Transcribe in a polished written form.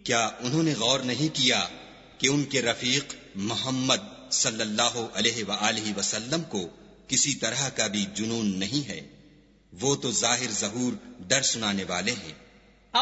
क्या उन्होंने गौर नहीं किया कि उनके रफीक मोहम्मद सल्लल्लाहु अलैहि वसल्लम को किसी तरह का भी जुनून नहीं है। वो तो जाहिर ज़हूर डर सुनाने वाले हैं।